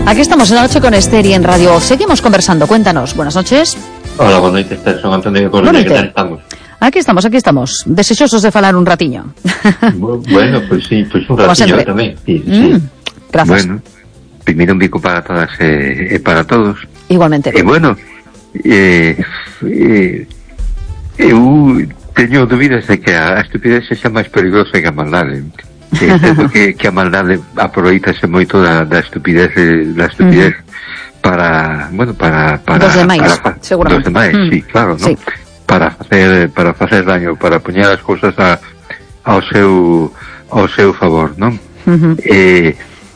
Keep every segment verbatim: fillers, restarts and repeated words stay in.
Aquí estamos en la noche con Esther y en Radio Off. Seguimos conversando, cuéntanos. Buenas noches. Hola, buenas noches, Esther. Son Antonio de Coruña. ¿Qué tal estamos? Aquí estamos, aquí estamos. Deseosos de falar un ratiño. Bueno, pues sí, pues un ratiño tamén. Sí, mm, sí. Gracias. Bueno, primeiro un bico para todas e eh, para todos. Igualmente. E bueno, eh, eh, eu teño dúbidas de que a estupidez sexa máis perigosa que a maldade. Que, que, que a maldade aproveitase moito da, da estupidez da estupidez uh-huh. para, bueno, para para dos demais, para, seguramente. Dos demais, mm. sí, claro, ¿no? Sí. Para facer para facer daño, para poñer as cousas a ao seu ao seu favor, non? Uh-huh. Eh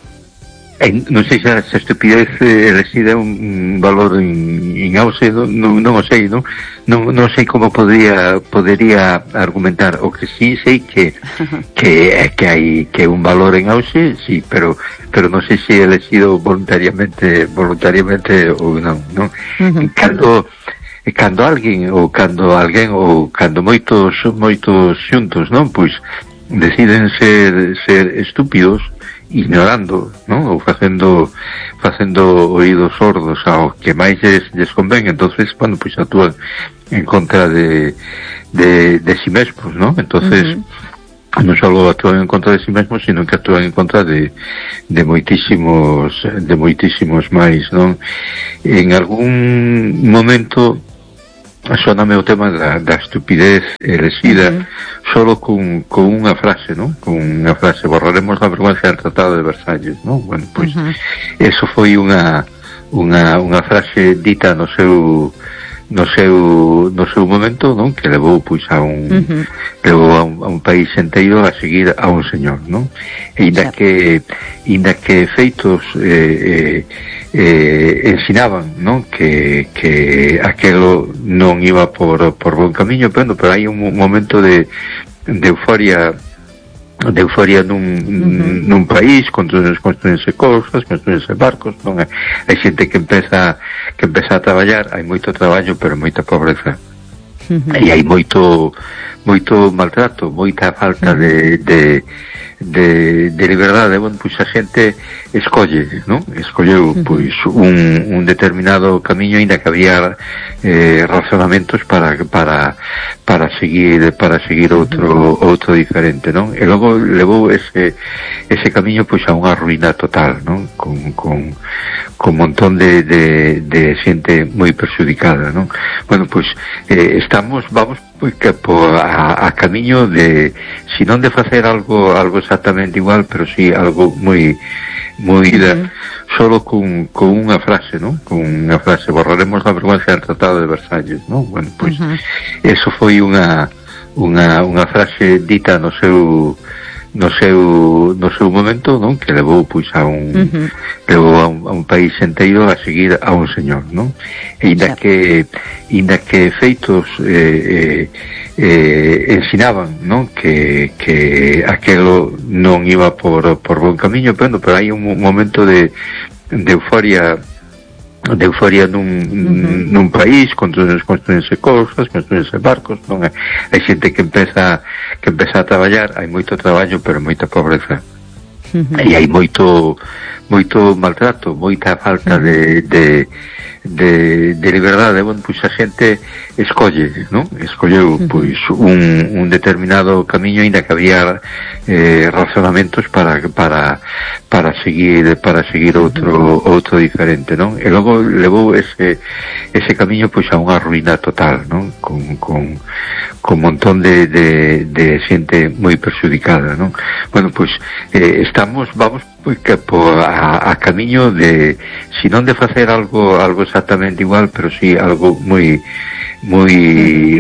En, non sei se a estupidez eh, reside un, un valor en, en auxe, non, non, non o sei, non? Non, non sei como podría podería argumentar. O que sí sei que que que hai que un valor en auxe, sí, pero pero non sei se é elegido voluntariamente voluntariamente ou non, non? Uh-huh. Cando cando alguén ou cando alguén ou cando moitos moitos xuntos, non? Pois deciden ser ser estúpidos, ignorando, ¿no? Ou facendo facendo oídos sordos ao que máis lles, lles convén, entonces, bueno, pues actúan en contra de de, de si mesmos, ¿no? Entonces, uh-huh. non só actúan en contra de si mesmos, sino que actúan en contra de de moitísimos de moitísimos máis, non? En algún momento soname o tema da, da estupidez elexida uh-huh. solo con, con unha frase, ¿no? Con unha frase, borraremos la vergüenza del Tratado de Versalles, ¿no? Bueno, pois, pues, uh-huh. eso foi unha unha unha frase dita no seu no seu no seu momento, ¿no? Que levou pois a un uh-huh. levou a un, a un país enteiro a seguir a un señor, ¿no? E inda sí. que inda que feitos eh, eh, eh, ensinaban, ¿no? Que, que aquelo non iba por, por bon camiño, pero, pero hai un momento de, de euforia de euforia nun, uh-huh. nun país, construense cousas, construense barcos, non? Hai xente que empeza que empeza a traballar, hai moito traballo, pero moita pobreza. Uh-huh. E hai moito moito maltrato, moita falta uh-huh. de, de de, de liberdade. Bueno, pois a xente escolle, non? Escolleu, pois, un, un determinado camiño, ainda que había eh, razonamentos para para para seguir para seguir outro outro diferente, non? E logo levou ese ese camiño, pois, a unha ruína total, non? Con con con montón de de de xente moi perxudicada, non? Bueno, pois, eh, estamos, vamos que por a, a camiño de, si non de facer algo algo exactamente igual, pero si sí algo moi moi uh-huh. solo con, con unha frase, ¿no? Con unha frase, borraremos la vergüenza del Tratado de Versalles, ¿no? Bueno, pois uh-huh. eso foi unha unha unha frase dita no seu no seu no seu momento, non? Que levou pois a un uh-huh. levou a un, a un país enteiro a seguir a un señor, non? E inda sí. que inda que feitos eh, eh, eh, ensinaban, non? Que que aquelo non iba por por bon camiño, pero, pero hai un momento de de euforia de euforia nun, uh-huh. nun país, construense cousas, construense barcos, non? Hai xente que empeza que empeza a traballar, hai moito traballo, pero moita pobreza. Uh-huh. E hai moito moito maltrato, moita falta uh-huh. de, de de de liberdade. Bueno, pois a xente escolle, non? Escolleu, uh-huh. pois, un, un determinado camiño, ainda que había eh, razonamentos para para para seguir para seguir outro uh-huh. outro diferente, non? E logo levou ese ese camiño, pois, a unha ruína total, non? Con con con montón de de de xente moi perxudicada, non? Bueno, pois, eh, estamos, vamos pois que por a, a camiño de, si non de facer algo algo exactamente igual, pero si sí algo moi moi